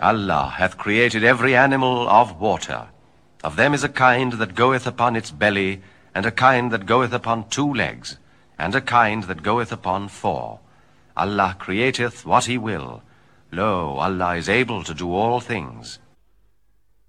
Allah hath created every animal of water. Of them is a kind that goeth upon its belly, and a kind that goeth upon 2 legs, and a kind that goeth upon 4. Allah createth what he will. Lo, Allah is able to do all things.